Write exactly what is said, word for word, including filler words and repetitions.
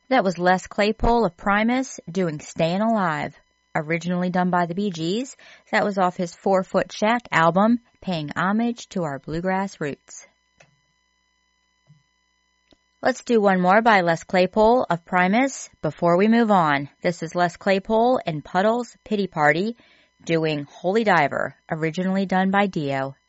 That was Les Claypool of Primus doing Stayin' Alive, originally done by the Bee Gees. That was off his Four Foot Shack album, paying homage to our bluegrass roots. Let's do one more by Les Claypool of Primus before we move on. This is Les Claypool and Puddle's Pity Party doing Holy Diver, originally done by Dio.